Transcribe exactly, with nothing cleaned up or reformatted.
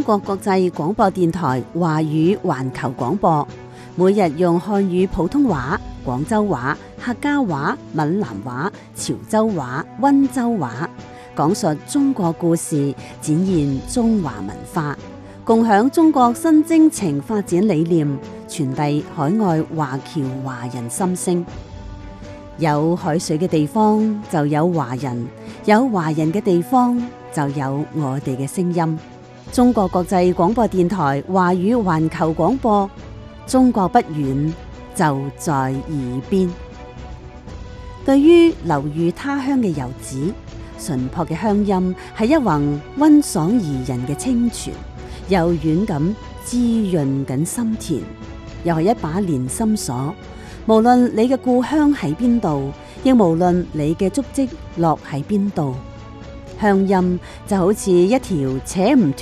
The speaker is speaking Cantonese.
中國國際廣播電台華語環球廣播，每日用漢語普通話、廣州話、客家話、閩南話、潮州話、溫州話，講述中國故事，展現中華文化，共享中國新征程發展理念，傳遞海外華僑華人心聲。有海水嘅地方就有華人，有華人嘅地方就有我哋嘅聲音。中國國際廣播電台華語環球廣播，中國不遠，就在耳邊。對於流寓他鄉嘅遊子，純樸嘅鄉音係一泓溫爽宜人嘅清泉，柔軟咁滋潤緊心田，又係一把連心鎖。無論你嘅故鄉喺邊度，亦無論你嘅足跡落喺邊度，鄉音就好似一條扯唔斷